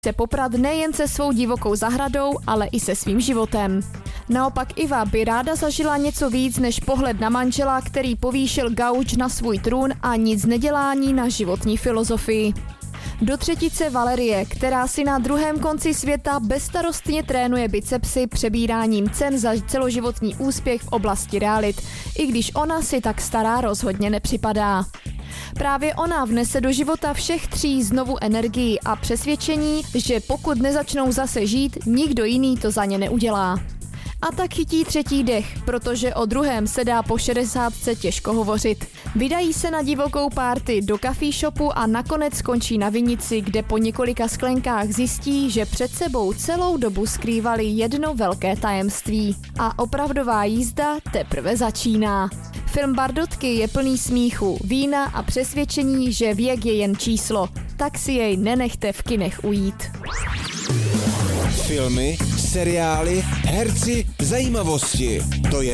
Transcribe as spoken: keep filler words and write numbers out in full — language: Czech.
se poprat nejen se svou divokou zahradou, ale i se svým životem. Naopak Iva by ráda zažila něco víc než pohled na manžela, který povýšil gauč na svůj trůn a nic nedělání na životní filozofii. Do třetice Valerie, která si na druhém konci světa bezstarostně trénuje bicepsy přebíráním cen za celoživotní úspěch v oblasti realit, i když ona si tak stará rozhodně nepřipadá. Právě ona vnese do života všech tří znovu energii a přesvědčení, že pokud nezačnou zase žít, nikdo jiný to za ně neudělá. A tak chytí třetí dech, protože o druhém se dá po šedesátce těžko hovořit. Vydají se na divokou párty do coffee shopu a nakonec skončí na vinici, kde po několika sklenkách zjistí, že před sebou celou dobu skrývali jedno velké tajemství. A opravdová jízda teprve začíná. Film Bardotky je plný smíchu, vína a přesvědčení, že věk je jen číslo. Tak si jej nenechte v kinech ujít. Filmy, seriály, herci, zajímavosti. To je